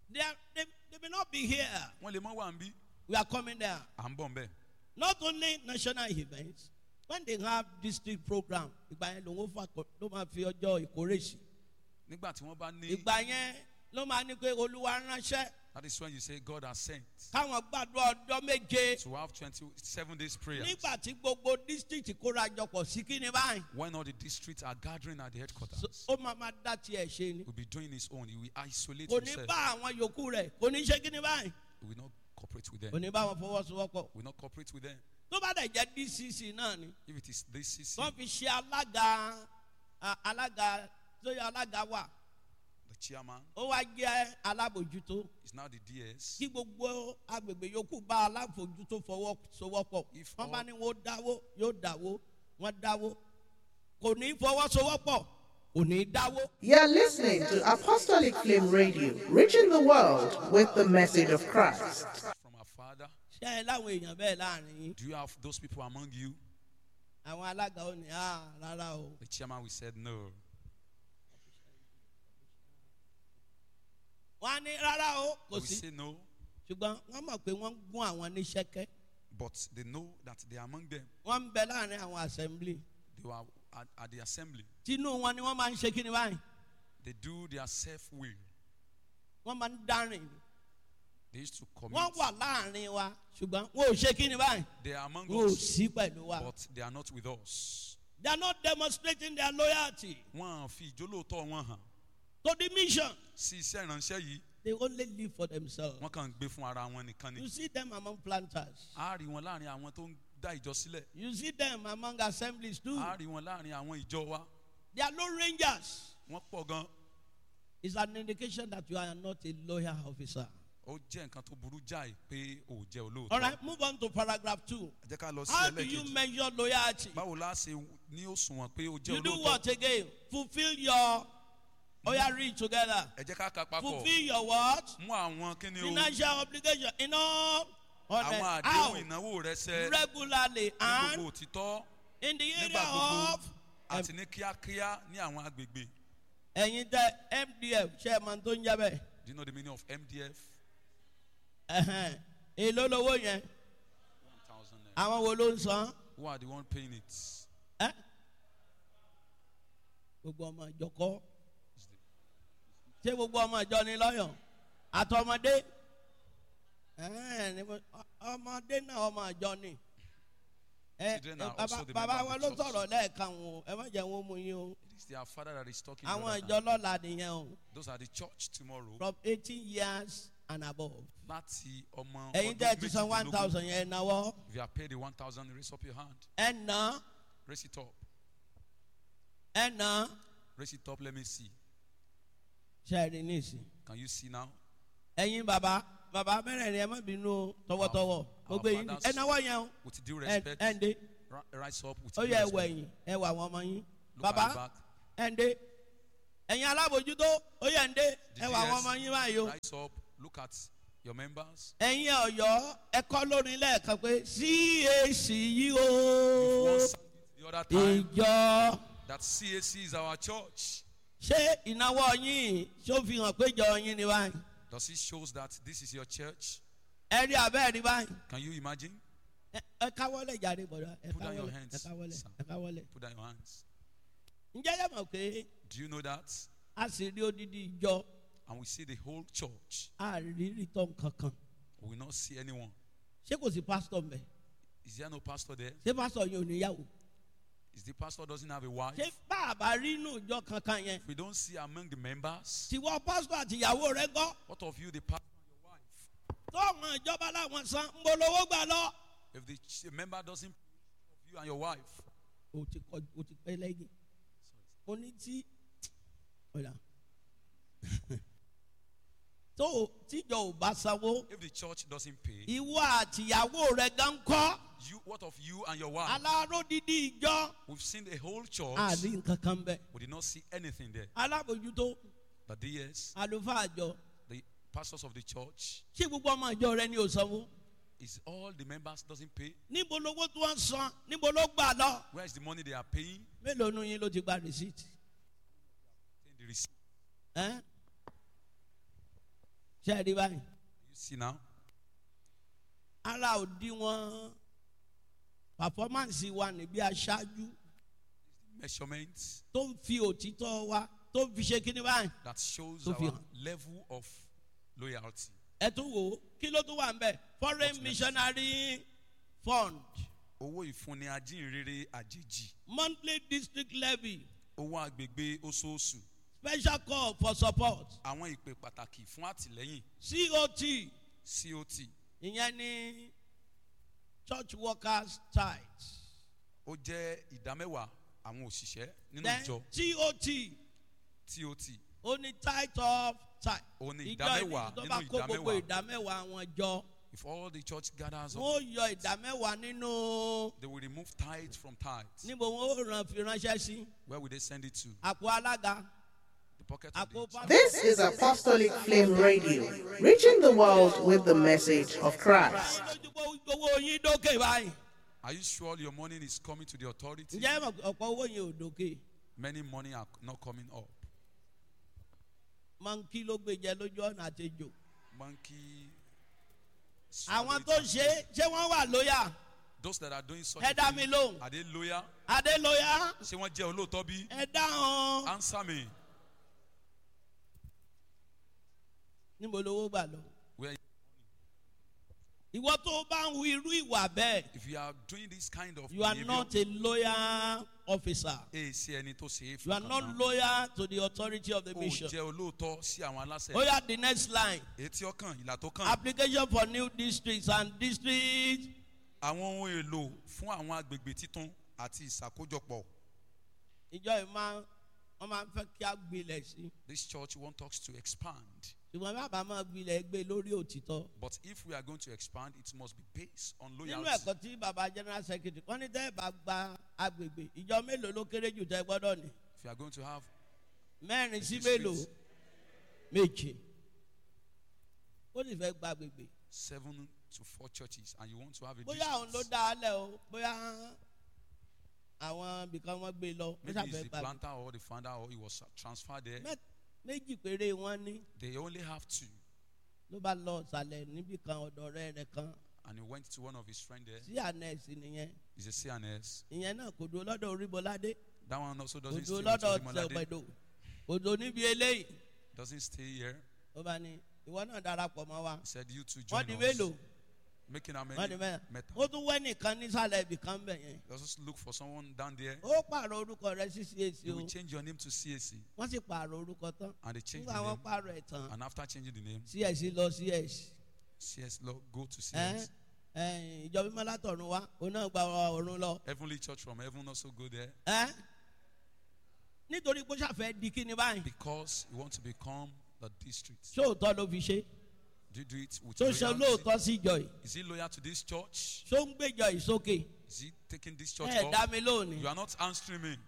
They may not be here. Wọ́n lè mọ́ wà ń bí. We are coming there. À ń bọ̀ ń bẹ̀. Not only national events, when they have district program, ìgbà yẹn ló máa fi ọjọ́ ìkórè sí. Nígbà tí wọ́n bá ní. Ìgbà yẹn ló máa ní pé Olúwa ránṣẹ́. That is when you say God has sent. Káwọn gbàdúrà ọjọ́ méje. To have 27 days prayers. Nígbà tí gbogbo district kóra jọpọ̀ sí kí ni báyìí. When all the districts are gathering at the headquarters. Ó máa dá tiẹ̀ ṣe ni. He will be doing his own. He will isolate Kò ní himself. bá àwọn yòókù rẹ̀, kò ní ṣe kí ni báyìí. He will not cooperate with them. Kò ní bá wọn fọwọ́sowọ́pọ̀. He will not cooperate with them. Tó bá dẹ̀ jẹ́ DCC náà ni. If it is this CC, Wọ́n fi ṣe alága wà. the chairman Ó wá jẹ́ alábòjútó. is now the DS. Kí gbogbo agbègbè yòókù bá alábòjútó fọwọ́sowọ́pọ̀. If Wọ́n bá all- ní wọ́n dáwó, yóò dáwó, wọ́n dáwó. Kò ní fọwọ́sowọ́pọ̀, kò ní dáwó. You're listening to Apostolic Flame Radio, reaching the world with the message of Christ. From our father, Ṣé ẹ láwọn èèyàn bẹ́ẹ̀ láàrin yín? do you have those people among you? Àwọn alága ò ní rárá o. The chairman will said no. Wọ́n á ní rárá o, He kò will sí. say no, Ṣùgbọ́n wọ́n mọ̀ pé wọ́n ń gún àwọn ní ṣẹ́kẹ́. but they know that they are among them. Wọ́n ń bẹ láàrin àwọn assembly. They were at the assembly. Tinú wọn ni wọ́n máa ń ṣe kí ni báyìí? They do their self-will. Wọ́n máa ń dárìn. They used to commit. Wọ́n wà láàrin wa ṣùgbọ́n wọn ò ṣe kí ni báyìí? They are among Wọn ò us, sí pẹ̀lú wa. but they are not with us. They are not demonstrating their loyalty Wọ́n fi ìjólóòtọ́ wọn hàn to the mission. sí iṣẹ́ ìránṣẹ́ yìí. They only live for themselves. Wọ́n kàn ń gbé fún ara wọn nìkan ni. You see them among planters. A rí wọn láàrin àwọn tó ń dá ìjọ sílẹ̀. You see them among assemblies too. A rí wọn láàrin àwọn ìjọ wa. They are no rangers. Wọ́n pọ̀ gan. It's an indication that you are not a loyal officer. Ó jẹ́ nǹkan tó burú jáì pé ò jẹ́ olóòótọ́. All right, move on to paragraph 2. Ẹ jẹ́ ká lọ sí How do you ẹlẹ́ẹ̀kejì. measure loyalty? Báwo la ṣe ní òṣùwọ̀n pé ó jẹ́ You do olóòótọ́? what again? Fulfill your. Oh, yeah, read together. Ẹ jẹ́ ká kà papọ̀. Fulfill your what? Mú àwọn kíni o. Financial obligation in all Àwọn how àdéhùn ìnáwó rẹ ṣẹ. regularly Ní and gbogbo òtítọ́. in the Nígbà area gbogbo. of Àti ní kíákíá ní àwọn agbègbè. ẹ̀yin tẹ MDF chairman tó ń jẹ́ bẹ́ẹ̀. Do you know the meaning of MDF? Èló lówó yẹn 1,000 naira. àwọn wo ló ń san? Who are the one paying it? Ẹ́? Gbogbo ọmọ ìjọ kọ́. Ṣé gbogbo ọmọ ìjọ ni lọ́yọ̀? Àtọmọdé? Ọmọdé náà ọmọ ìjọ ni. Children are also the Bàbá members wọn of ló the sọ̀rọ̀ church. lẹ́ẹ̀kan o, ẹ má jẹ́ wọn mú yín o. It is their father that is talking. Àwọn brother. ìjọ lọ́la nìyẹn o. Those are the church tomorrow. From 18 years and above. Láti ọmọ Ẹ̀yin ọdún tẹ́ ti san méjìdínlógún. 1,000 yẹn náwó. If you are paid the 1,000, raise up your hand. Ẹ nà Raise it up. ẹ nà Raise it up. Let me see. ṣe rí nísìn. Can you see now? Ẹ̀yin bàbá mẹ́rẹ̀ẹ̀rin ẹ má bínú tọwọ́tọwọ́. Our Gbogbo yín fathers- ẹ náwó yẹn o. With due Ẹ respect, ń dé. rise up with Ó due yẹ ẹwọ respect. ẹ̀yìn ẹwà àwọn ọmọ yín. Look at the Bàbá back. ẹ ń dé. Ẹ̀yin alábòjútó ó yẹ ń dé. The Ẹwà àwọn DS, ọmọ yín báyìí o. rise up. Look at your members. Ẹ̀yin Ọ̀yọ́ ẹ kọ́ lórí lẹ́ẹ̀kan pé CAC yìí You've o. once said it the other time Ìjọ. that CAC is our church. Ṣé ìnáwó yín ṣó fi hàn pé ìjọ yín ni báyìí? Does it shows that this is your church? Ẹ rí abẹ́ rí báyìí. Can you imagine? Ẹ káwọ́lẹ̀ jàre bọ̀dọ̀. Ẹ Put down your káwọ́lẹ̀. hands, Ẹ káwọ́lẹ̀. sir. Ẹ káwọ́lẹ̀. Put down your hands. Ǹjẹ́ yẹ mọ̀ pé Do you know that? a sì rí odidi ìjọ And we see the whole church. àrírí tán kankan? We will not see anyone. Ṣé kò sí pásítọ̀ mbẹ̀? Is there no pastor there? Ṣé pásítọ̀ yẹn ò níyàwó? Is the pastor doesn't have a wife? Ṣé bàbá rí inú ìjọ kankan yẹn? If we don't see among the members, Tiwọ́ pásítọ̀ àti ìyàwó rẹ̀ gbọ́. what of you, the pastor and your wife? Tọ́ọ̀mù ìjọba làwọn san ń bolówó gbà lọ. If the member doesn't pay of you and your wife, O ti pẹ́ lẹ́yìn. Mo ní tí ọ̀dà. Tíjọ ò bá sanwó. if the church doesn't pay, Ìwọ àtìyàwó rẹ̀ gan kọ́. what of you and your wife? Aláró dídí ìjọ. We've seen the whole church. Àrí nǹkan kan bẹ̀. We did not see anything there. Alábòjútó. But yes, Àlùfáà àjọ. the pastors of the church, Ṣé gbogbo ọmọ ìjọ rẹ ni ò sanwó? is all the members doesn't pay? Níbo lówó tí wọ́n san? Níbo ló gbà lọ? Where is the money they are paying? Mélòó nu yín ló ti gba rìsíìtì? The receipt. Ẹ́? ṣe rí báyìí. You see now? Ara òdiwọ̀n performance wa níbi aṣáájú Measurements tó ń fi òtítọ́ wa tó ń fi ṣe kíní báyìí. that shows Tó fi our hàn. level of loyalty. Ẹ tún wò ó kí ló tún wà ń bẹ̀ foreign What's next? missionary fund Owó ìfúnni ajínrere àjèjì. monthly district levy Owó agbègbè oṣooṣù. special call for support Àwọn ìpè pàtàkì fún àtìlẹ́yìn. COT COT. ìyẹn ni church workers tithe Ó jẹ́ ìdámẹ́wàá àwọn òṣìṣẹ́ nínú then ìjọ. TOT TOT. ó ní tithe of tithe Ó ní ìjọ ìdámẹ́wàá ìní tó bá nínú kó gbogbo ìdámẹ́wàá. ìdámẹ́wàá wọn jọ If all the church gathers up, wọn ó yọ ìdámẹ́wàá nínú they will remove tithes from tithes. níbo wọn ó fi ránṣẹ́ sí Where will they send it to? àpò alága The pocket of àpò the This is Apostolic Flame Radio, reaching the world with the message of Christ. owó yín dókè báyìí Are you sure your money is coming to the authority? ǹjẹ́ ọ̀pọ̀ owó yín ò dókè Many money are not coming up. mọ̀nkí ló gbé jẹ lójú ọ̀nà àtẹjọ Monkey. àwọn tó ṣe wọ́n wà lóyà Those that are doing such ẹ a dá mi thing, lóhùn are they loyal? adé lóyà Ṣé wọ́n jẹ́ olóòótọ́ bí? ẹ dáhùn Answer me. níbo lówó gbà lọ. Where, ìwọ tó bá ń hu irú ìwà bẹ́ẹ̀ if you are doing this kind of you are behavior, not a loyal officer ṣe ẹni tó ṣe é you are fún not loyal to the authority of the Ó mission. jẹ́ olóòótọ́ sí àwọn aláṣẹ. Oya the next line Èyí tí ó kàn, ìlà tó kàn. application for new districts and districts Àwọn ohun èlò fún àwọn agbègbè títún àti ìṣàkójọpọ̀. ìjọ yìí wọ́n máa ń fẹ́ kí a gbilẹ̀ sí This church wants us to expand. ṣùgbọ́n bàbá máa gbilẹ̀ gbé lórí òtítọ́. But if we are going to expand, it must be based on nínú loyalty. ẹ̀kọ́ tí bàbá general secretary wọ́n ní tẹ́ ẹ bá gba agbègbè ìjọ mélòó ló kéré jù tẹ́ gbọ́dọ̀ ní If you are going to have mẹ́rin sí districts, mélòó méje ó sì fẹ́ gba agbègbè 7 to 4 churches and you want to have a bóyá òun ló district, dá a lẹ̀ o bóyá àwọn ibìkan wọ́n gbé lọ ó maybe he's ṣàfẹ́ the gba planter or the founder or he was transferred there. méjì péré wọ́n ní They only have 2. ló bá lọ ṣàlẹ̀ níbì kan ọ̀dọ̀ ọ̀rẹ́ rẹ̀ kan And he went to one of his friends there. sí ànẹ́ẹ̀sì nìyẹn He's a CNS. ìyẹn náà kò dúró lọ́dọ̀ oríbọládé That one also kò doesn't dúró stay with lọ́dọ̀ Orimolade. ṣẹ̀gbẹ̀dọ̀ kò dúró níbi eléyìí Doesn't stay here. ó bá ní ìwọ náà darapọ̀ mọ́ wa He said, you two wọ́n join di us. mélòó Making how wọ́n di many? mẹ́ta Meta. ó tún wẹ́ nìkan nísàlẹ̀ ibì kan bẹ̀ yẹn Let's just look for someone down there. ó pààrọ̀ orúkọ rẹ̀ sí CAC You o will change your name to CAC. wọ́n sì pààrọ̀ orúkọ tán And they change nígbà the wọ́n name. pààrọ̀ ẹ̀ tán And after changing the name, CAC lọ CS CS Lord, go to CS. ìjọba mímọ́ látọ̀run wá òun náà gba ọ̀run lọ Heavenly Church from heaven also go there. nítorí pé ó ṣàfẹ́ di kíni báyìí Because you want to become the district. sóòótọ́ ló fi ṣe Do you do it with tó ṣe loyalty? lóòótọ́ sí ìjọ yìí Is he loyal to this church? tó ń gbéjọ yìí sókè Is he taking this church ẹ̀ dá up? mi lónìí You are not answering me.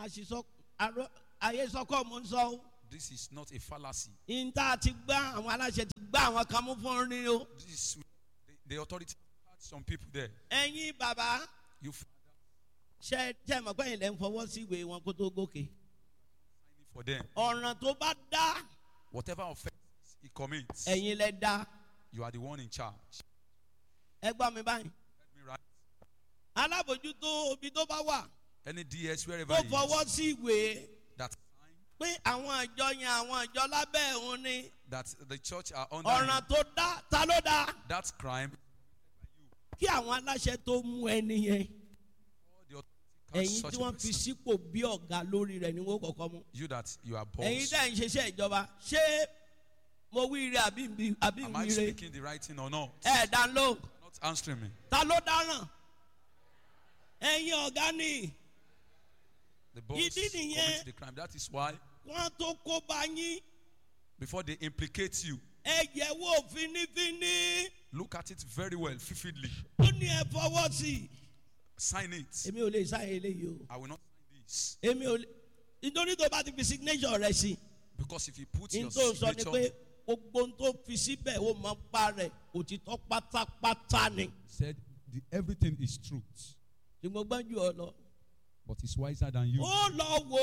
ayé sọkọ mo ń sọ ó This is not a fallacy. ìta ti gbá àwọn aláṣẹ ti gbá àwọn kan mú fún rí o This is the authority had some people there. ẹ̀yin bàbá You ṣe mọ̀ pé ilẹ̀ ń fọwọ́ sí ìwé wọn kó tó gòkè for them. ọ̀ràn tó bá dá Whatever offense he commits, ẹ̀yin lẹ dá you are the one in charge. ẹ gbọ́ mi báyìí Let me write. alábòjútó ibi tó bá wà Any DS wherever tó he fọwọ́ is, sí ìwé that sign pé àwọn àjọ yẹn àwọn àjọ lábẹ́ òun ni that the church are under ọ̀ràn him, tó dá ta ló dá that crime, kí àwọn aláṣẹ tó mú ẹni yẹn all the authority catch ẹ̀yin such tí a wọ́n fi person. sípò bí ọ̀gá lórí rẹ̀ ni wọ́n kọ́kọ́ mú You that you are ẹ̀yin boss. tẹ́ ń ṣiṣẹ́ ìjọba ṣé mo wí ire àbí Am I mi ire speaking the right thing or not? ẹ̀ dá ló Not answering me. ta ló dáràn ẹ̀yin ọ̀gá ni The boss Ìdí nìyẹn. commits the crime. That is why wọ́n tó kó bá yín before they implicate you, ẹ yẹ̀ wò fínífíní look at it very well, vividly. ó ní ẹ fọwọ́ sí i. Sign it. èmi ò lè sáyé eléyìí o I will not sign this. èmi ò lè nítorí tó bá ti fi signature rẹ sí Because if you put i your n tó sọ ni pé signature, gbogbo n tó fi síbẹ̀ ó mọ pa rẹ̀ òtítọ́ pátápátá ni said everything is truth, ṣùgbọ́n gbọ́n jù ọ lọ. but he's wiser than you. ó lọ wò ó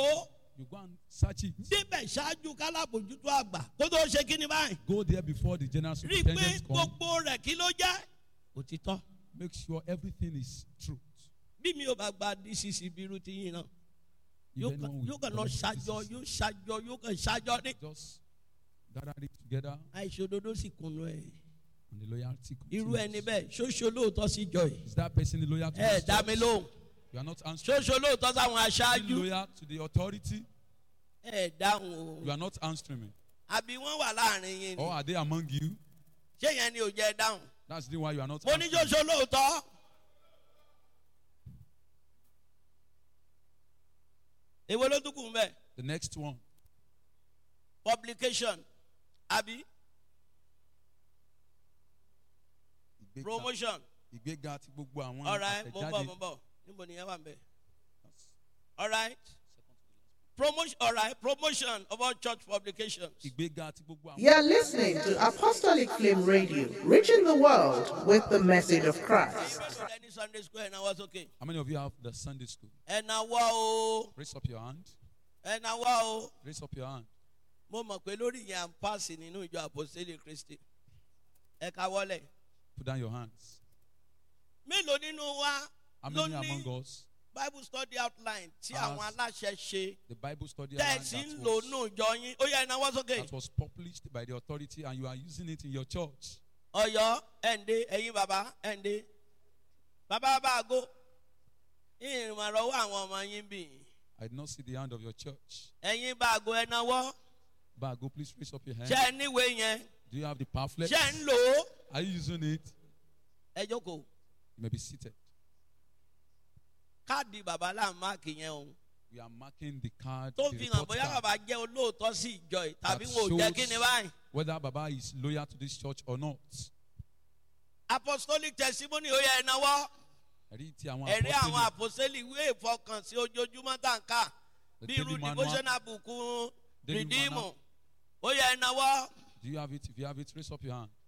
You go and search it. débẹ̀ ṣáájú kálábòjútó àgbà kó tó ṣe kí ni báyìí. Go there before the general rí i pé superintendent comes. gbogbo rẹ̀ kí ló jẹ́ òtítọ́. Make sure everything is truth. bí mi ò bá gba DCC bírú ti yín náà If anyone will yóò kàn lọ collect ṣàjọ this, yóò ṣàjọ yóò kàn ṣàjọ ní. just gather it together àìṣòdodo sì kùnú ẹ̀. and the loyalty irú ẹni continues. bẹ́ẹ̀ ṣoṣo lóòótọ́ sí jọ yìí. Is that person loyal to ẹ this dá mi church? lóhùn. You are not answering. ṣoṣo lóòótọ́ sáwọn Is he aṣáájú. loyal to the authority? ẹ dáhùn You o. are not answering me. àbí wọ́n wà láàrin yín Or ni. are they among you? ṣé yẹn ni ò jẹ́ dáhùn. That's the why you are not mo ní answering. ṣoṣo lóòótọ́. èwo ló tún kù ń bẹ̀. The next one. publication àbí Ìgbéga- promotion. Ìgbéga ti gbogbo àwọn alright mo ń bọ̀ mo àtẹ̀jáde. ń bọ̀ níbo nìyẹn wà ń bẹ̀. alright promotion alright promotion of all church publications. Ìgbéga ti gbogbo àwọn. You're listening to Apostolic Flame Radio, reaching the world with the message of Christ. any Sunday school ẹ̀ náà wá sókè. How many of you have the Sunday school? ẹ̀ náà wá o Raise up your hand. ẹ̀ náà wá o. Raise up your hand. mo mọ̀ pé lórí yẹn à ń pàṣẹ nínú ìjọ àpòsílẹ̀ Kristi. ẹ ká wọlé. Put down your hands. mélòó nínú wa How ló many ní among us? Bible study outline tí As àwọn aláṣẹ ṣe The Bible study outline tẹ̀sí ń lò nù ìjọ yín ó yẹ ẹ̀ náà wá sókè. that was published by the authority and you are using it in your church. Ọ̀yọ́ ẹ̀ǹdé ẹ̀yin bàbá ẹ̀ǹdé bàbá àgó ìrìnàrọ̀wọ́ àwọn ọmọ yín bì I did not see the hand of your church. ẹ̀yin bàgó ẹ̀ náwó But go please raise up your hand. ṣé ẹ níwèé yẹn Do you have the pamphlet? ṣé ẹ ń lò ó Are you using it? ẹ jókòó You may be seated. káàdì bàbá là ń máàkì yẹn o We are marking the card. tó the fi hàn report bóyá card bàbá jẹ́ olóòótọ́ sí ìjọ yìí tàbí that wọn ò jẹ́ kí ni shows báyìí. whether Baba is loyal to this church or not. Apostolic testimony ó yẹ ẹ náwó Ẹ̀rí ti àwọn ẹ̀rí àwọn apostoli, àpòsílẹ̀ ìwé ìfọkànsí ojoojúmọ́ tá n ká the bí irú daily manual. devotional book Daily rìdíìmù manual. ó yẹ ẹ náwó Do you have it? If you have it, raise up your hand.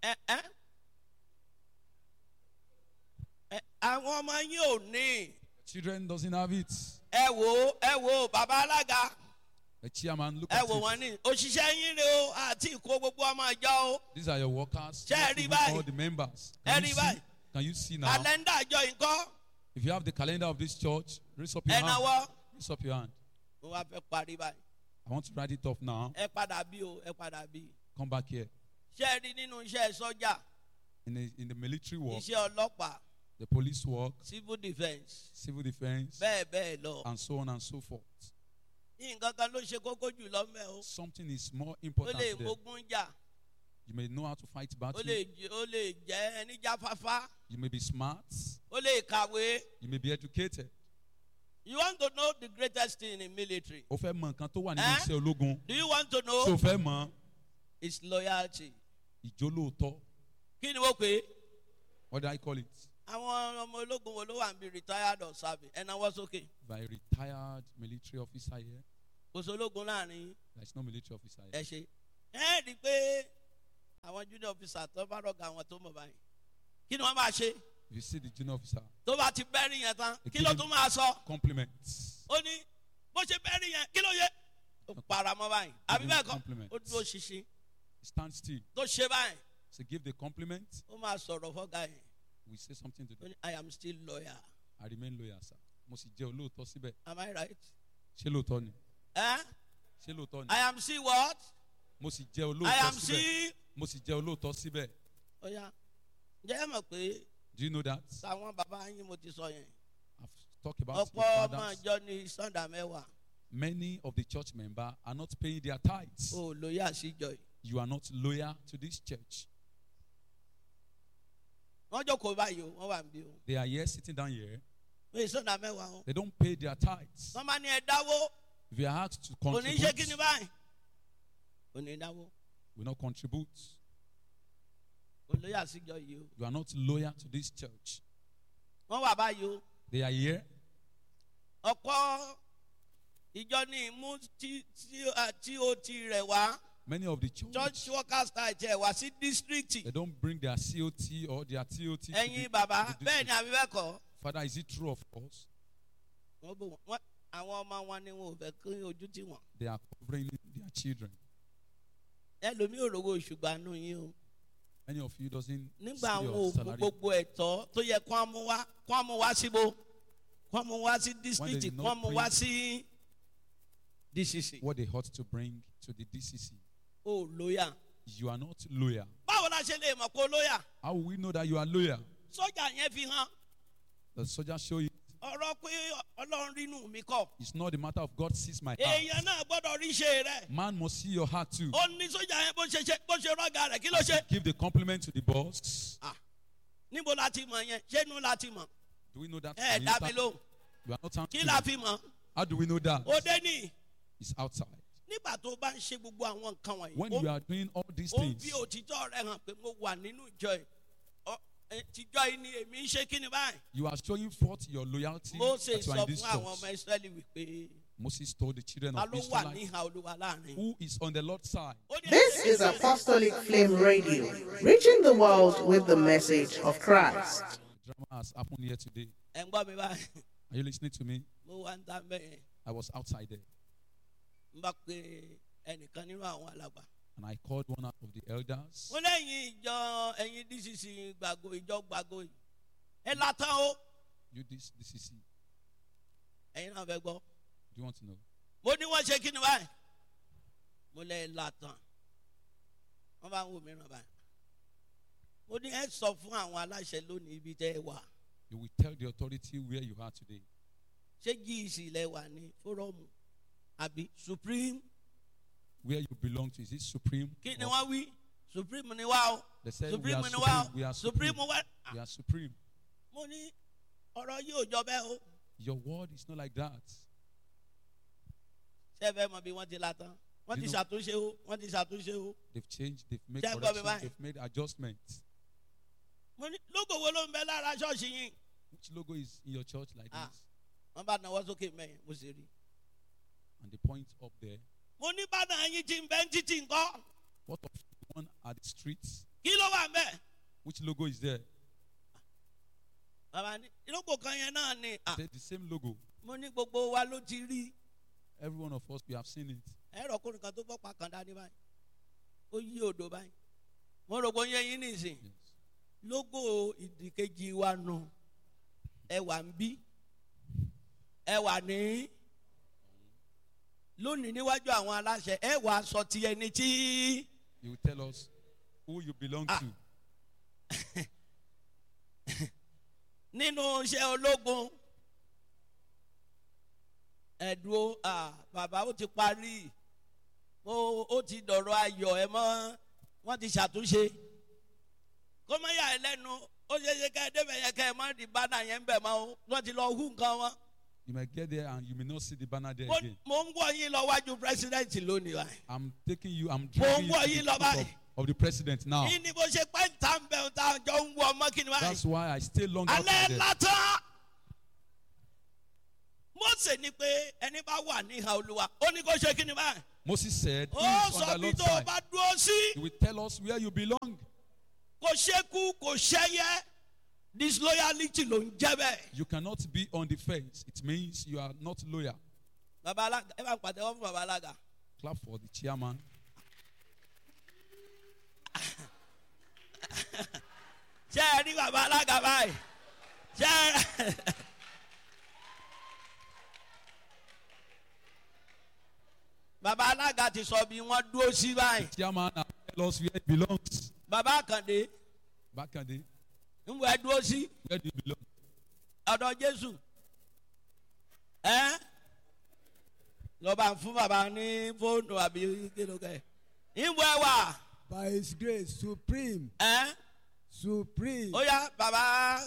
àwọn ọmọ yín ò ní. Children doesn't have it. ẹ wò bàbá alága The chairman, look ẹ at wò wọn it. ní òṣìṣẹ́ yín rè o àti ìkó gbogbo ọmọ ìjọ o These are your workers. Ṣé ẹ not rí even báyìí? all the members. Ẹ Can rí you see? báyìí? Can you see now? kàlẹ́ndà àjọ yìí kọ́ If you have the calendar of this church, raise up your ẹ hand. náwó Raise up your hand. mo wá fẹ́ parí báyìí I want to write it off now. ẹ padà bí o ẹ padà bí Come back here. ṣé ẹ rí nínú iṣẹ́ sọ́jà In the military work, iṣẹ́ ọlọ́pàá the police work, civil defence civil defense, bẹ́ẹ̀ bẹ́ẹ̀ lọ and so on and so forth. nǹkan kan ló ṣe kókó jù lọ mẹ́ o Something is more ó important lè there. mógún jà You may know how to fight ó battle. lè jẹ́ ẹni jáfáfá You may be smart. ó lè kàwé. You may be educated. You want to know the greatest thing in military? O fẹ́ mọ nǹkan tó wà nínú Eh? iṣẹ́ ológun. Do you want to Ṣé o know? fẹ́ mọ It's loyalty. ìjólóòtọ́? Kí ni wọ́n pè é? What do I call it? Àwọn ọmọ ológun wo ló wà ń bí retired or serving? Ẹ náwó sókè. By a retired military officer here. Kò sólógun láàrin There is no military officer ẹ here. ṣe. Ẹ rí i pé àwọn junior officer tó bá rọ̀gà àwọn tó mọ̀ báyìí. Kí ni wọ́n máa ṣe? If you see the junior officer, Tó bá ti bẹ́rì yẹn tán, They kí ló give tún máa sọ? compliments. Ó ní bó ṣe bẹ́rì yẹn, kí ló yẹ? Ó paramọ́ báyìí. Àbí him bẹ́ẹ̀ kọ́? compliments. Ó dúró ṣinṣin. Stand still. Tó ṣe báyìí, So give the compliment. ó máa sọ̀rọ̀ fọ́gà yẹn. We say something to Ó them. ní I am still loyal. I remain loyal, sir. Mo sì jẹ́ olóòótọ́ síbẹ̀. Am I right? Ṣé lóòótọ́ ni? Eh? Ṣé lóòótọ́ ni? I am still what? Mo sì jẹ́ I olóòótọ́ am síbẹ̀. still. Mo sì jẹ́ olóòótọ́ síbẹ̀. Oya. Ǹjẹ́ ẹ mọ̀ pé Do you know that? táwọn bàbá yín mo ti sọ yẹn? I've talked about the Ọ̀pọ̀ ọmọ fathers. ìjọ ní Sunday mẹ́wàá. Many of the church members are not paying their tithes. O lóye àṣìjọ yìí. You are not loyal to this church. Wọ́n jókòó báyìí o, wọ́n wà níbí o. They are here sitting down here. Ní Sunday mẹ́wàá o. They don't pay their tithes. Wọ́n máa ní ẹ dáwó. If you are asked to Kò ní ṣe kí ni contribute, báyìí? Kò ní dáwó. we not contribute. O lóye àṣìjọ yìí o. You are not loyal to this church. Wọ́n wà báyìí o. They are here. Ọ̀pọ̀ ìjọ ní ìmú TOT rẹ̀ wá. Many of the Church workers náà jẹ́ wá sí district. they don't bring their COT or their TOT. to Ẹ̀yin the- bàbá to the bẹ́ẹ̀ ni district. àbí bẹ́ẹ̀ kọ́? Father, is it true of us? Wọ́n bò wọ́n àwọn ọmọ wọn ni wọn ò fẹ́ kí ojú tì wọ́n. They are covering their children. ẹlòmíì ò rówó oṣù gbà nù yín o. Any of you doesn't see nígbà àwọn your òògùn salary. gbogbo ẹ̀tọ́ tó yẹ kó mú wá síbo kó mú wá sí district did not kó mú bring- wá sí DCC. What they ought to bring to the DCC. o lóyà. You are not loyal. báwo la ṣe lè mọ̀ kó lóyà. How will we know that you are loyal? sójà yẹn fi hàn The soldier show you ọ̀rọ̀ pé ọlọ́run rínú mi kọ́. it's not the matter of God sees my heart. èèyàn náà gbọ́dọ̀ rí ṣe rẹ̀. Man must see your heart too. ó ní sójà yẹn bó ṣe rọ́gà rẹ̀ kí ló ṣe. Give the compliment to the boss. níbo la ti mọ̀ yẹn ṣé inú la ti mọ̀. Do we know that? ẹ dá mi lóhùn. You are not kí answering. la fi mọ̀. How do we know that? ó dé ní. It's outside. nígbà tó bá ń ṣe gbogbo àwọn nǹkan wọ̀nyí. When you are doing all these ó ń things, fi òtítọ́ rẹ̀ hàn pé mo wà nínú ìjọ yìí. Tìjọ yìí ni èmi ń ṣe kí ni báyìí. you are showing forth your loyalty Mose that you are sọ in this fún àwọn ọmọ church. Ísírẹ́lì wípé Moses told the children ta of ló wà Israel, níhà Olúwa láàrin. who is on the Lord's side. Ó ní This ẹ̀ṣẹ̀ is Ísírẹ́lì. Apostolic Flame Radio, reaching the world with the message of Christ. Drama has happened here today. ẹ̀ ń gbọ́ mi báyìí. Are you listening to me? mo wá ń ta bẹ́ẹ̀ I was outside there ń bá pe ẹnìkan nínú àwọn alàgbà. and I called one out of the elders. mo lẹ́yìn ìjọ ẹ̀yin DCC ìjọ gbàgbó yìí. ẹ látàn o. You this DCC. ẹ̀yin náà fẹ́ gbọ́. Do you want to know? mo ní wọ́n ṣe kí ni báyìí. mo lẹ́ látàn. wọ́n bá ń wò mí ràn báyìí. mo ní ẹ sọ fún àwọn aláṣẹ lónìí ibi tẹ́ ẹ wà. You will tell the authority where you are today. ṣé GEC lẹ wà ní fórọ́ọ̀mù àbí Supreme. Where you belong to. Is it Supreme? kí ni or- wọ́n wí Supreme ni wá o. They said Supreme we are ni wá Supreme. We o. are Supreme Supreme. wá. We are Supreme. mo ní ọ̀rọ̀ yìí ò jọ bẹ́ẹ̀ o. Your word is not like that. ṣé ẹ fẹ́ mọ bí wọ́n ti la tán. wọ́n ti You know- ṣàtúnṣe o. wọ́n ti ṣàtúnṣe o. They've changed. They've made Jẹ́ gbọ́ mi corrections. báyìí. They've made adjustments. mo ní lógo wo ló ń bẹ lára ṣọ́ọ̀ṣì yín. Which logo is in your church like Ah. this? wọ́n bá nawọ́ sókè mẹ́yìn mo sì rí. And the point up there. mo ní bánà yín ti ń bẹ́ ń títì ńkọ́. What of the one at the streets? kí ló wà ń bẹ̀. Which logo is there? bàbá ní lógo kan yẹn náà ni. The same logo. mo ní gbogbo wa ló ti rí. Every one of us, we have seen it. ẹ̀rọ ọkùnrin kan tó gbọ́ pa kan dání báyìí. ó yí odò báyìí. mo rò pé ó yẹ yín nìsín. Yes. lógo ìdìkejì wa nù. ẹ wà ń bí. ẹ wà ní. lónìí níwájú àwọn aláṣẹ ẹ wà sọ ti ẹni tí. You will tell us who you belong to. nínú iṣẹ́ ológun ẹ̀dùn bàbá ó ti parí ó ti dọ̀rọ̀ ayọ̀ ẹ mọ́ wọ́n ti ṣàtúnṣe kó má yà ẹ lẹ́nu ó ṣe ṣe ká ẹ débẹ̀ yẹ ká ẹ má di bánà yẹn ń bẹ̀ mọ́ wọ́n ti lọ hú nǹkan wọn. You might get there and you may not see the banner there again. mo ń wọ̀ yín lọ wájú president lónìí wa. I'm taking you, I'm Mo ń dragging wọ̀ you yín to lọ the foot báyìí. of the president now. yín ni mo ṣe pẹ́ ń tà ń bẹ̀ ń tà jọ ń wọ ọmọ kí ni That's báyìí. why I stay long out alẹ́ there. látàn. Mósè ní pé ẹni bá wà níhà Olúwa ó ní kó ṣe kí ni báyìí. Moses said, who ó is on sọ the bí Lord's tó o side? bá dúró sí. He will tell us where you belong. kò ṣekú kò ṣẹyẹ disloyalty ló ń jẹ́ bẹ́ẹ̀. You cannot be on the fence. It means you are not loyal. bàbá alága ẹ bá ń pàtẹ́wọ́ fún bàbá alága. Clap for the chairman. ṣé ẹ rí bàbá alága báyìí ṣé ẹ. bàbá alága ti sọ bí wọ́n dúró sí báyìí. Chairman has tell us where he belongs. bàbá àkàndé Back at the, ń wọ ẹ dúró sí where do you belong? ọ̀dọ̀ Jésù. ẹ lọ́ba fún bàbá ní fóònù àbí kílókè. ń wọ ẹ wà. By His grace, supreme, ẹ supreme. ó yá bàbá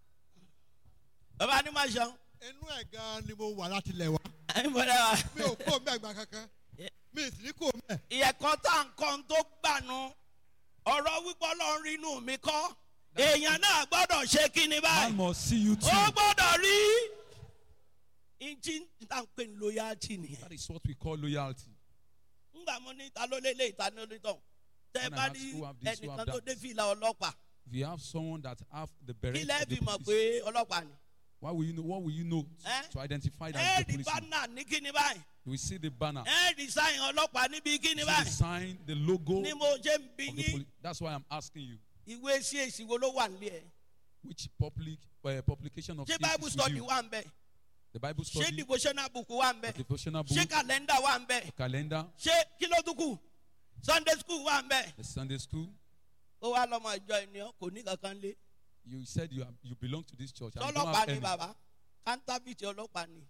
ní ma ṣan. inú ẹ̀ gan-an ni mo wà láti lẹ̀ wá. ẹ ń bọ̀ ẹ wà. mi ò kó mẹ́gbà kankan mi sì ní kó mẹ́. ìyẹ̀kọ́ tá nǹkan tó gbànú ọ̀rọ̀ wípé Ọlọ́run rí inú mi kọ́ èèyàn náà gbọ́dọ̀ ṣe kíni Man báyìí must see you too. ó gbọ́dọ̀ rí ìjì tá n pè ní loyalty nìyẹn. That is what we call loyalty. ńgbà mo ní ta ló lélẹ̀ ìta ní olùtọ̀ tẹ́ ẹ When I bá ask rí who have this, who ẹnìkan have tó that. dé fìlà ọlọ́pàá If you have someone that have the kí beret of lẹ́ẹ̀ the fi mọ̀ police, pé ọlọ́pàá ni What will you know Eh? to identify that it's the Ẹ́ẹ̀dì policeman? bánà ní kíni báyìí. You will see the banner. Ẹ́ẹ̀dì sáyìn ọlọ́pàá níbi kíni You see the báyìí. sign, the logo Ní mo ṣe ń bi of the yín. police. That's why I'm asking you, Ìwé sí èsì wo ló wà nílé ẹ̀? which publication of Ṣé faith Bible is with study you? wà ń bẹ̀? The Bible Ṣé study, devotional book wà ń the bẹ̀? devotional Ṣé book, calendar wà ń bẹ̀? calendar, Ṣé kí ló tún kù? Sunday school wà ń bẹ̀. the Sunday school. Ó wá lọ́mọ ìjọ ènìyàn kò ní kankan lé. You said you belong to this church. And you don't Ọlọ́pàá have ni any. bàbá. Kántábìtì ọlọ́pàá ni.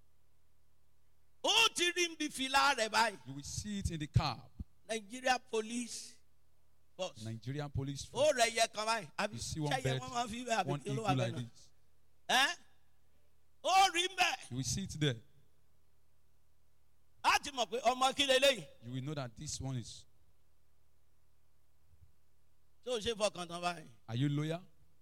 Ó ti rí ibi fìlà rẹ̀ báyìí. You will see it in the cab. Nigeria police force. Nigerian police Ó force. rẹ̀ yẹ kan báyìí. Àbí You see one ṣẹ́yẹ bed, wọ́n máa fi bẹ́ẹ̀ àbí one kí ló eagle wà like bẹ́ẹ̀ náà? this. Ẹ́ ó rí bẹ́ẹ̀. You will see it there. Á ti mọ̀ pé ọmọ kí leléyìí. You will know that this one is. Tó o ṣe fọkàn tán báyìí. Are you loyal?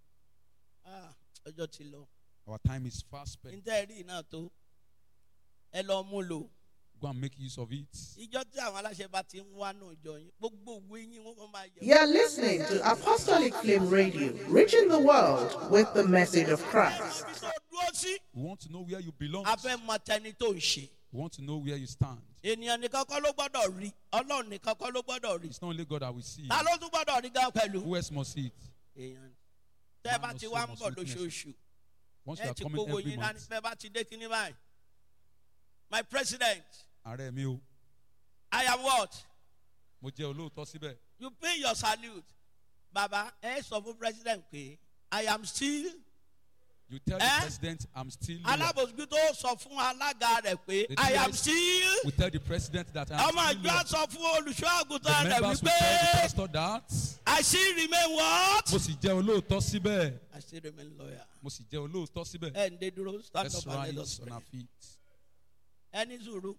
Ọjọ́ ti lọ. Our time is fast spent. Ǹjẹ́ ẹ̀rí náà tó? Ẹ lọ mú lò. Go and make use of it. Ìjọ tí àwọn aláṣẹ bá ti ń wá náà jọ yín. Gbogbo òwe yín wọ́n máa yẹ. You're listening to Apostolic Flame Radio, reaching the world with the message of Christ. Ibi tó dúró sí. We want to know where you belong. A fẹ́ mọ tẹni tó ń ṣe. We want to know where you stand. Ènìyàn nìkan kọ́ ló gbọ́dọ̀ rí. Ọlọ́run nìkan kọ́ ló gbọ́dọ̀ rí. It's not only God that will see. Ta ló tún gbọ́dọ̀ rí gan pẹ̀lú? Who else must see it? Èèyàn. Tẹ́ ẹ bá ti wá ń bọ̀ lóṣooṣù. Once you Ẹ are ti coming gbowó every yín month. dání. Bẹ́ẹ̀ bá ti dé kíní báyìí. My president, Ààrẹ mi o, I am what? mo jẹ́ olóòótọ́ síbẹ̀. You pay your salute. Bàbá ẹ sọ fún president pé I am still. You tell the president I'm still loyal. Alábòsíkú tó sọ fún alága rẹ̀ pé The I am DS still. We tell the president that I'm Ọmọ still ìjọ loyal. sọ fún olùṣọ́ The àgùntàn rẹ̀ members will tell the wípé pastor that I still remain what? mo sì jẹ́ olóòótọ́ síbẹ̀. I still remain loyal. Mo sì jẹ́ olóòótọ́ síbẹ̀. Ẹ ǹdẹ́ dúró stand Let's up and let us rise on pray. our feet. Ẹni sùúrù.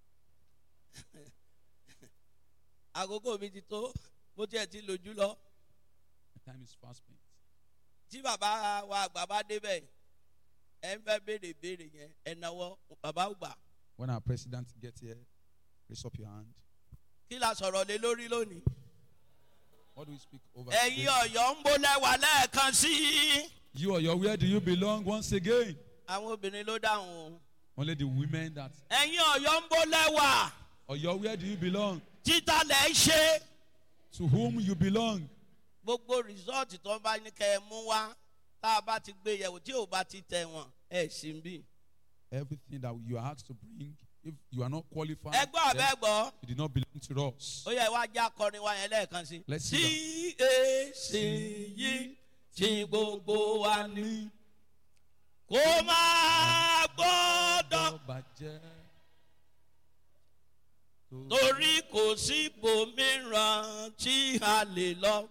Àkókò mi ti tó bó tiẹ̀ ti lójú lọ. The time is fast spent. Tí bàbá wa àgbà bá débẹ̀ ẹ ń fẹ́ béèrè béèrè yẹn ẹ náwó bàbá àgbà. When our president gets here, raise up your hand. Kí la sọ̀rọ̀ lé lórí lónìí? What do we speak over? Ẹ̀yin today? Ọ̀yọ́ ń bolẹ̀ wà lẹ́ẹ̀kan sí. You or your, where do you belong once again? Àwọn obìnrin ló dáhùn o. Only the women that. Ẹ̀yin Ọ̀yọ́ ń bolẹ̀ wà. Or your, where do you belong? Títà lẹ̀ ń ṣe. To whom you belong? Gbogbo rìsọ́ọ̀tì tó ń bá ní kẹ́ ẹ mú wá tá a bá ti gbé yẹ̀wò tí ò bá ti tẹ̀ wọ́n ẹ̀ sì ń bì. Everything that you are asked to bring, if you are not qualified, Ẹ gbọ́ then àbẹ́ gbọ́. you did not belong to us. Ó yẹ wá já kọrin wa yẹn lẹ́ẹ̀kan sí. Let's see Tí èsì yìí tí gbogbo wa ní. Kó máa gbọ́dọ̀ Bàjẹ́. torí kò sí ibòmíràn tí a lè lọ.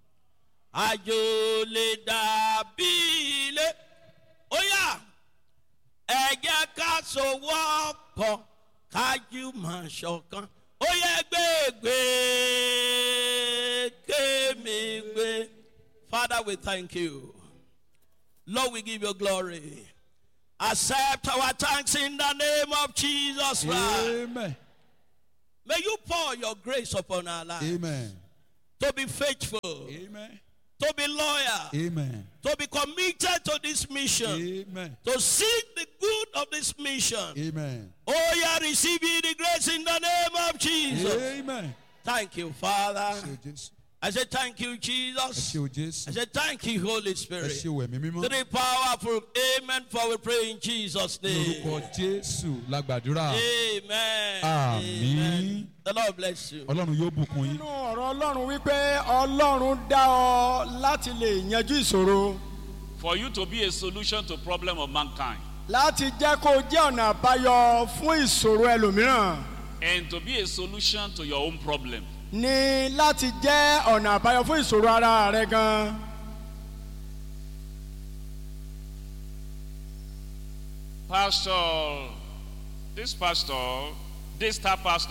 Àjò lè dàbí ilé. Ó yá ẹ jẹ́ ká sowọ́ pọ̀ kájú máa ṣọ̀kan. Ó yẹ gbégbé kémi gbé. Father, we thank you. Lord, we give you glory. Accept our thanks in the name of Jesus Christ. Amen. May you pour your grace upon our lives. Amen. To be faithful, Amen. to be loyal, Amen. to be committed to this mission, Amen. to seek the good of this mission. Amen. Oh, yeah, receive ye the grace in the name of Jesus. Amen. Thank you, Father. Ẹ ṣé o Jésù. I say thank you, Ẹ Jesus. ṣé o I Jésù. say thank you, Holy Ẹ Spirit. ṣé o Ẹ̀mí Mímọ́. Three powerful amen for we pray in Jesus' Ní name. orúkọ Jésù la gbàdúrà. Amen. Àmín. Amen. The Lord bless you. Ọlọ́run yóò bùkún yín. nínú ọ̀rọ̀ ọlọ́run wípé ọlọ́run dá ọ láti lè yanjú ìṣòro For you to be a solution to problem of mankind láti jẹ́ kó o jẹ́ ọ̀nà àbáyọ fún ìṣòro ẹlòmíràn and to be a solution to your own problem. ní láti jẹ́ ọ̀nà àbáyọ fún ìṣòro ara rẹ gan. Pastor, this star pastor,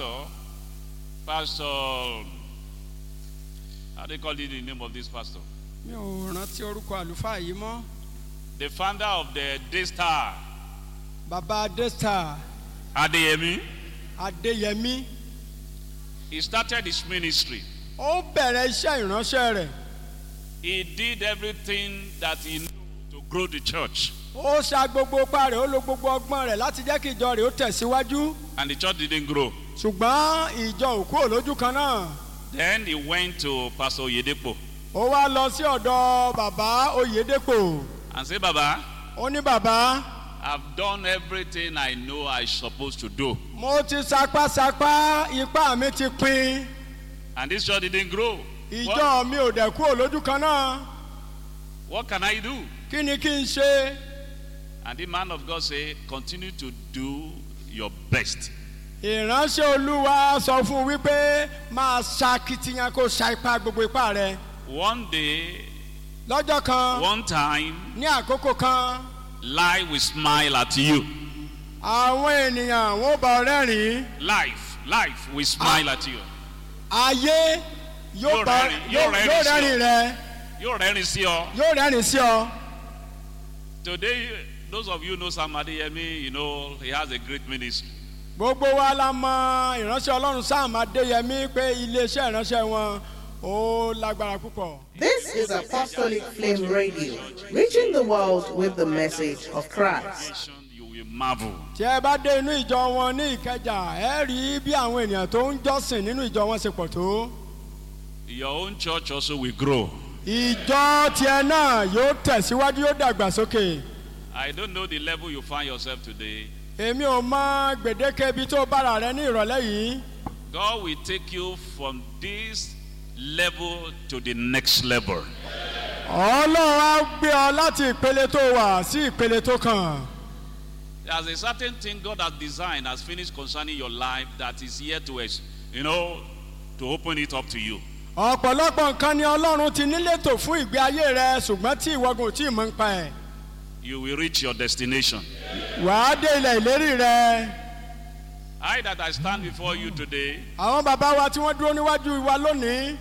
how do you call it the name of this pastor? mi ò rántí orúkọ àlùfáà yìí mọ́. The founder of the Daystar, bàbá adésítà Adeyemi, adéyẹmí he started his ministry. ó bẹ̀rẹ̀ iṣẹ́ ìránṣẹ́ rẹ̀ He did everything that he knew to grow the church. ó sa gbogbo ipá rẹ̀ ó lo gbogbo ọgbọ́n rẹ̀ láti jẹ́ kí ìjọ rẹ̀ ó tẹ̀síwájú. and the church didn't grow. ṣùgbọ́n ìjọ ò kúrò lójú kan náà. Then he went to Pastor Oyedepo ó wá lọ sí ọ̀dọ̀ bàbá Oyèdépò. and said, Baba, ó ní bàbá. I've done everything I know I'm supposed to do. mo ti sapásapá ipá mi ti pin. And this church didn't grow. ìjọ mi ò dẹ̀ kúrò lójú kan náà. What can I do? kí ni kí n ṣe? And the man of God said, continue to do your best. ìránṣẹ́ olúwa sọ fún un wípé máa ṣakitiyan kó ṣa ipá gbogbo ipá rẹ. One day, lọ́jọ́ kan. one time, ní àkókò kan. life will smile at you. àwọn ènìyàn wọ́n bá ọ rẹ́rìn-ín. Life will smile at you. ayé yóò rẹ́rìn rẹ. Yóò rẹ́rìn sí ọ. yóò rẹ́rìn sí ọ. Today, those of you know Sam Adeyemi, you know he has a great ministry. gbogbo wa la mọ ìránṣẹ́ ọlọ́run Sam Adéyẹmí pé iléeṣẹ́ ìránṣẹ́ wọn ó lágbára púpọ̀. This is Apostolic Flame Radio, reaching the world with the message of Christ. You will marvel. tí ẹ bá dé inú ìjọ wọn ní Ìkẹjà ẹ rí bí àwọn ènìyàn tó ń jọ́sìn nínú ìjọ wọn ṣe pọ̀ tó. Your own church also will grow. ìjọ tiẹ̀ náà yóò tẹ̀síwájú yóò dàgbàsókè. I don't know the level you find yourself today. èmi ò mọ gbèdéke ibi tó bára rẹ ní ìrọ̀lẹ́ yìí. God will take you from this level to the next level. Ọlọ́run á gbé ọ láti ìpele tó wà sí ìpele tó kàn. There's a certain thing God has designed, has finished concerning your life that is here to, to open it up to you. ọ̀pọ̀lọpọ̀ nǹkan ni Ọlọ́run ti nílétò fún ìgbé ayé rẹ ṣùgbọ́n tí ìwọ́gun tí ì mọ̀ ń pa ẹ̀. You will reach your destination. wàá dé ilẹ̀ ìlérí rẹ. I that I stand before you today, àwọn bàbá wa tí wọ́n dúró níwájú wa lónìí.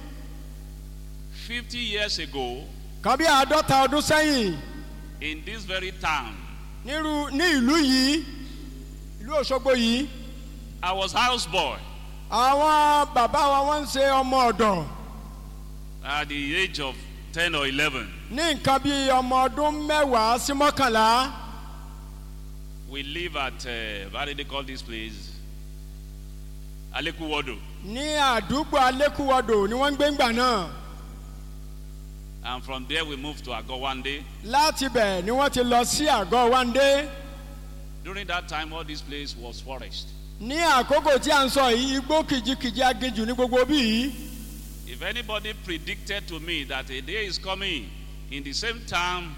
50 years ago, kan bí 50 ọdún sẹ́yìn. in this very town, ní ìlú yìí ìlú Òṣogbo yìí. I was houseboy àwọn bàbá wa wọ́n ń ṣe ọmọ ọ̀dọ̀. at the age of 10 or 11. ní nǹkan bí ọmọ ọdún 10 sí 11. We live at, how do they call this place? Alekuwodo. ní àdúgbò Alekuwodo ni wọ́n ń gbé ńgbà náà. And from there we moved to Agowande. láti bẹ̀ ni wọ́n ti lọ sí àgọ́ Wándé. During that time, all this place was forest. ní àkókò tí a ń sọ yìí igbó kìjikìji aginjù ní gbogbo bí yìí. If anybody predicted to me that a day is coming in the same town,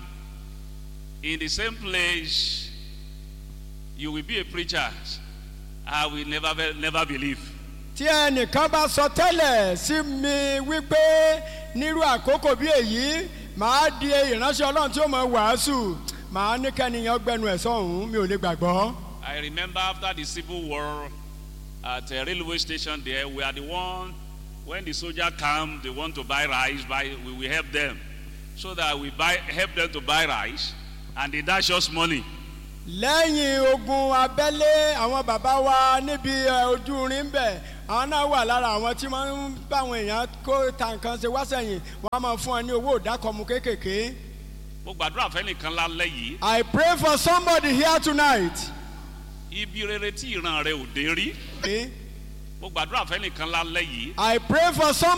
in the same place, you will be a preacher, I will never believe. tí ẹnìkan bá sọ tẹ́lẹ̀ sí mi wípé nírú àkókò bí èyí màá di ìránṣẹ́ Ọlọ́run tí ó mọ wàásù màá ní kẹ́niyàn gbẹnu ẹ̀ sọ̀hún mi ò lè gbàgbọ́. I remember after the Civil War at a railway station there, we are the one, when the soldier come, they want to buy rice, we will help them. So that we help them to buy rice, and they dash us money. lẹ́yìn ogun abẹ́lé àwọn bàbá wa níbi ojú irin bẹ̀ àwọn náà wà lára àwọn tí wọ́n ń bá àwọn èèyàn kó ta nǹkan ṣe wá sẹ́yìn wọ́n á máa fún ọ ní owó ìdákọ̀mù kéékèèké. Mo gbàdúrà fẹ́nìkan lálẹ́ yìí. I pray for somebody here tonight. Ibi rere tí ìran rẹ ò dé rí. Mo gbàdúrà fẹ́nìkan lálẹ́ yìí. I pray for somebody.